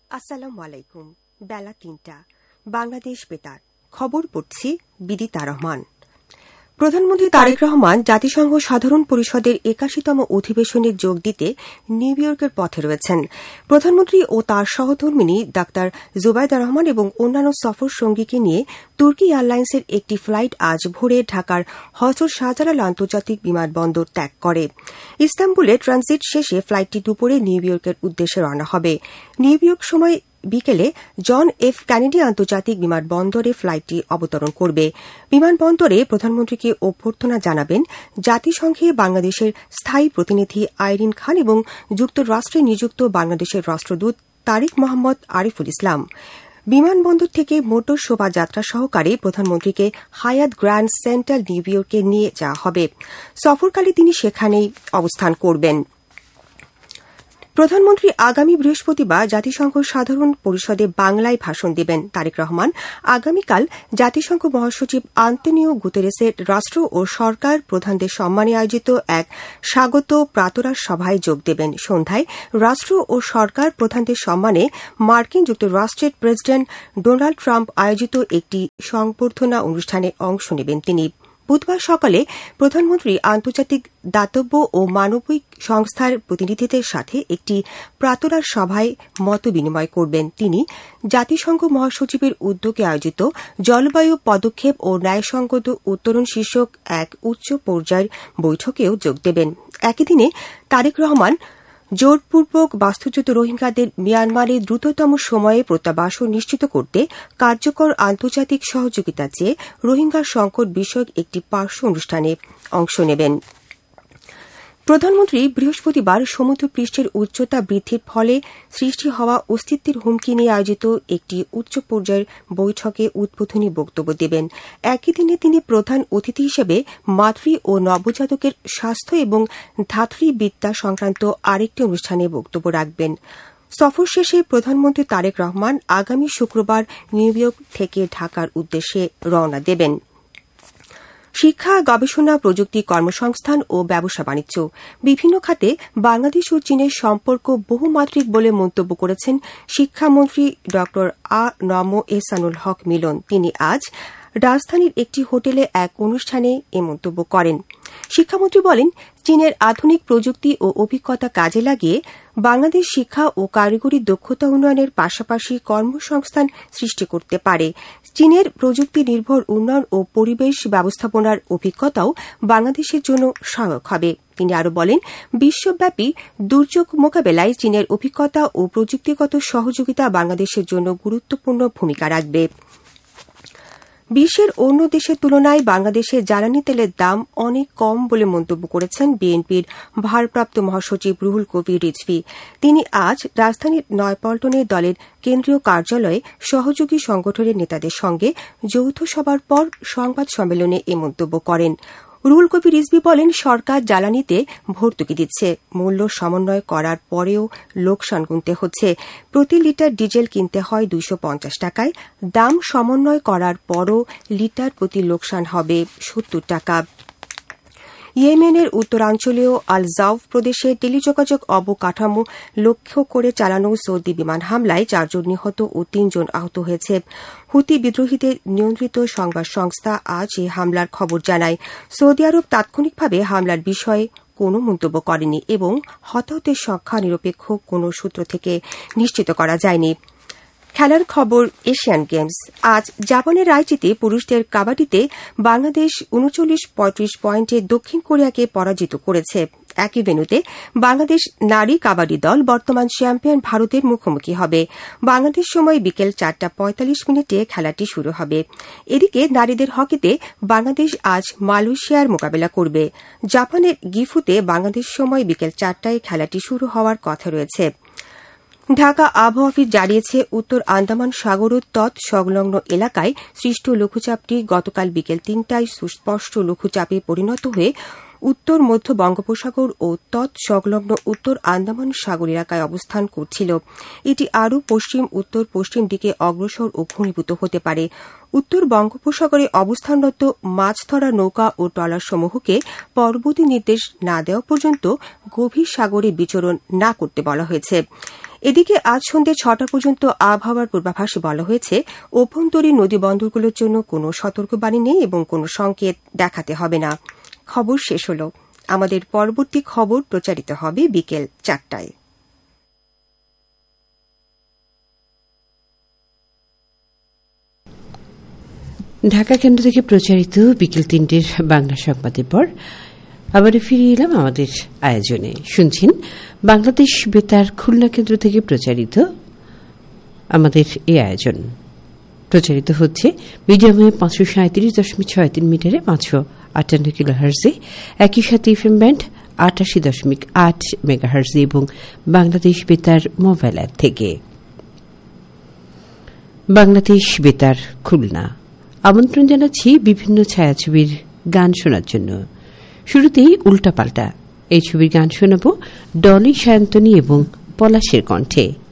আসসালামু আলাইকুম। বেলা ৩টা, বাংলাদেশ বেতার খবর পড়ছি বিদিতা রহমান। প্রধানমন্ত্রী তারেক রহমান জাতিসংঘ সাধারণ পরিষদের ৮১তম অধিবেশনে যোগ দিতে নিউ ইয়র্কের পথে রয়েছেন। প্রধানমন্ত্রী ও তার সহধর্মিণী ডাক্তার জুবাইদা রহমান এবং অন্যান্য সফর সঙ্গীকে নিয়ে তুর্কি এয়ারলাইন্সের একটি ফ্লাইট আজ ভোরে ঢাকার হযরত শাহজালাল আন্তর্জাতিক বিমানবন্দর ত্যাগ করে। ইস্তাম্বুলে ট্রানজিট শেষে ফ্লাইটটি দুপুরে নিউ ইয়র্কের উদ্দেশ্যে রওনা হবে। নিউ ইয়র্ক সময় বিকেলে জন এফ কেনেডি আন্তর্জাতিক বিমানবন্দরে ফ্লাইটটি অবতরণ করবে। বিমানবন্দরে প্রধানমন্ত্রীকে অভ্যর্থনা জানাবেন জাতিসংঘে বাংলাদেশের স্থায়ী প্রতিনিধি আইরিন খান এবং যুক্তরাষ্ট্রে নিযুক্ত বাংলাদেশের রাষ্ট্রদূত তারিক মোহাম্মদ আরিফুল ইসলাম। বিমানবন্দর থেকে মোটর শোভাযাত্রা সহকারে প্রধানমন্ত্রীকে হায়াত গ্র্যান্ড সেন্ট্রাল নিউ ইয়র্কে নিয়ে যাওয়া হবে। সফরকালে তিনি সেখানেই অবস্থান করবেন। প্রধানমন্ত্রী আগামী বৃহস্পতিবার জাতিসংঘ সাধারণ পরিষদে বাংলায় ভাষণ দেবেন। তারেক রহমান আগামীকাল জাতিসংঘ মহাসচিব আন্তোনিও গুতেরেসের রাষ্ট্র ও সরকার প্রধানদের সম্মানে আয়োজিত এক স্বাগত প্রাতরাশ সভায় যোগ দেবেন। সন্ধ্যায় রাষ্ট্র ও সরকার প্রধানদের সম্মানে মার্কিন যুক্তরাষ্ট্রের প্রেসিডেন্ট ডোনাল্ড ট্রাম্প আয়োজিত একটি সংবর্ধনা অনুষ্ঠানে অংশ নেবেন তিনি। বুধবার সকালে প্রধানমন্ত্রী আন্তর্জাতিক দাতব্য ও মানবিক সংস্থার প্রতিনিধিদের সাথে একটি প্রাতরাশ সভায় মতবিনিময় করবেন। তিনি জাতিসংঘ মহাসচিবের উদ্যোগে আয়োজিত জলবায়ু পদক্ষেপ ও ন্যায়সঙ্গত উত্তরণ শীর্ষক এক উচ্চ পর্যায়ের বৈঠকেও যোগ দেবেন। একই দিনে তারেক রহমান জোরপূর্বক বাস্তুচ্যুত রোহিঙ্গাদের মিয়ানমারে দ্রুততম সময়ে প্রত্যাবাসন নিশ্চিত করতে কার্যকর আন্তর্জাতিক সহযোগিতা চেয়ে রোহিঙ্গা সংকট বিষয়ক একটি পার্শ্ব অনুষ্ঠানে অংশ নেবেন। প্রধানমন্ত্রী বৃহস্পতিবার সমুদ্রপৃষ্ঠের উচ্চতা বৃদ্ধির ফলে সৃষ্টি হওয়া অস্তিত্বের হুমকি নিয়ে আয়োজিত একটি উচ্চ পর্যায়ের বৈঠকে উদ্বোধনী বক্তব্য দেবেন। একই দিনে তিনি প্রধান অতিথি হিসেবে মাতৃ ও নবজাতকের স্বাস্থ্য এবং ধাত্রীবিদ্যা সংক্রান্ত আরেকটি অনুষ্ঠানে বক্তব্য রাখবেন। সফর শেষে প্রধানমন্ত্রী তারেক রহমান আগামী শুক্রবার নিউ ইয়র্ক থেকে ঢাকার উদ্দেশ্যে রওনা দেবেন। শিক্ষা, গবেষণা, প্রযুক্তি, কর্মসংস্থান ও ব্যবসা বাণিজ্য বিভিন্ন খাতে বাংলাদেশ ও চীনের সম্পর্ক বহুমাত্রিক বলে মন্তব্য করেছেন শিক্ষামন্ত্রী ড আ.ন.ম এহসানুল হক মিলন। তিনি আজ রাজধানীর একটি হোটেলে এক অনুষ্ঠানে এ মন্তব্য করেন। শিক্ষামন্ত্রী বলেন, চীনের আধুনিক প্রযুক্তি ও অভিজ্ঞতা কাজে লাগিয়ে বাংলাদেশ শিক্ষা ও কারিগরি দক্ষতা উন্নয়নের পাশাপাশি কর্মসংস্থান সৃষ্টি করতে পারে। চীনের প্রযুক্তি নির্ভর উন্নয়ন ও পরিবেশ ব্যবস্থাপনার অভিজ্ঞতাও বাংলাদেশের জন্য সহায়ক হবে। তিনি আরও বলেন, বিশ্বব্যাপী দুর্যোগ মোকাবেলায় চীনের অভিজ্ঞতা ও প্রযুক্তিগত সহযোগিতা বাংলাদেশের জন্য গুরুত্বপূর্ণ ভূমিকা রাখবে। বিশ্বের অন্য দেশের তুলনায় বাংলাদেশে জ্বালানি তেলের দাম অনেক কম বলে মন্তব্য করেছেন বিএনপির ভারপ্রাপ্ত মহাসচিব রুহুল কবির রিজভী। তিনি আজ রাজধানীর নয়াপল্টনে দলের কেন্দ্রীয় কার্যালয়ে সহযোগী সংগঠনের নেতাদের সঙ্গে যৌথ সভার পর সংবাদ সম্মেলনে এ মন্তব্য করেন। রুহুল কবির রিজভী বলেন, সরকার জ্বালানিতে ভর্তুকি দিচ্ছে, মূল্য সমন্বয় করার পরেও লোকসান গুনতে হচ্ছে। প্রতি লিটার ডিজেল কিনতে হয় 250 টাকায়, দাম সমন্বয় করার পরও লিটার প্রতি লোকসান হবে 70 টাকা। ইয়েমেনের উত্তরাঞ্চলীয় আল জাউফ প্রদেশে টেলিযোগাযোগ অবকাঠামো লক্ষ্য করে চালানো সৌদি বিমান হামলায় 4 জন নিহত ও 3 জন আহত হয়েছে। হুতি বিদ্রোহীদের নিয়ন্ত্রিত সংবাদ সংস্থা আজ এই হামলার খবর জানায়। সৌদি আরব তাৎক্ষণিকভাবে হামলার বিষয়ে কোনো মন্তব্য করেনি এবং হতাহতের সংখ্যা নিরপেক্ষ কোনো সূত্র থেকে নিশ্চিত করা যায়নি। খেলার খবর, এশিয়ান গেমস। আজ জাপানের রাইচিতে পুরুষদের কাবাডিতে বাংলাদেশ 39-35 পয়েন্টে দক্ষিণ কোরিয়াকে পরাজিত করেছে। একই ভেন্যুতে বাংলাদেশ নারী কাবাডি দল বর্তমান চ্যাম্পিয়ন ভারতের মুখোমুখি হবে। বাংলাদেশ সময় বিকেল 4:45 খেলাটি শুরু হবে। এদিকে নারীদের হকিতে বাংলাদেশ আজ মালয়েশিয়ার মোকাবেলা করবে। জাপানের গিফুতে বাংলাদেশ সময় বিকেল 4টায় খেলাটি শুরু হওয়ার কথা রয়েছে। ঢাকা আবহাওয়া অফিস জানিয়েছে, উত্তর আন্দামান সাগর ও তৎসংলগ্ন এলাকায় সৃষ্ট লঘুচাপটি গতকাল বিকেল 3টায় সুস্পষ্ট লঘুচাপে পরিণত হয়ে উত্তর মধ্য বঙ্গোপসাগর ও তৎসংলগ্ন উত্তর আন্দামান সাগর এলাকায় অবস্থান করছিল। এটি আরও পশ্চিম উত্তর পশ্চিম দিকে অগ্রসর ও ঘনীভূত হতে পারে। উত্তর বঙ্গোপসাগরে অবস্থানরত মাছ ধরা নৌকা ও ট্রলারসমূহকে পরবর্তী নির্দেশ না দেওয়া পর্যন্ত গভীর সাগরে বিচরণ না করতে বলা হয়েছে। এদিকে আজ সন্ধ্যে ৬টা পর্যন্ত আবহাওয়ার পূর্বাভাসে বলা হয়েছে অভ্যন্তরীণ নদী বন্দরগুলোর জন্য কোনো সতর্কবাণী নেই এবং কোনো সংকেত দেখাতে হবে না। খবর শেষ হল। আমাদের পরবর্তী খবর প্রচারিত হবে বিকেল ৪টায়। ঢাকা কেন্দ্র থেকে প্রচারিত বিকেল ৩টের বাংলা সংবাদের পর আবার ফিরে এলাম আমাদের আয়োজনে। শুনছেন বাংলাদেশ বেতার খুলনা কেন্দ্র থেকে প্রচারিত আমাদের এই আয়োজন। প্রচারিত হচ্ছে মিডিয়ামে 537.63 মিটারে 558 কিলোহার্জে, একই সাথে এফএম ব্যান্ড 88.8 মেগাহার্জে এবং বাংলাদেশ বেতার মোবাইল অ্যাপ থেকে। বাংলাদেশ বেতার খুলনা আমন্ত্রণ জানাচ্ছি বিভিন্ন ছায়াছবির গান শোনার জন্য। শুরুতেই উল্টাপাল্টা এই ছবির গান শোনাব ডলি সায়ন্তনী এবং পলাশের কণ্ঠে।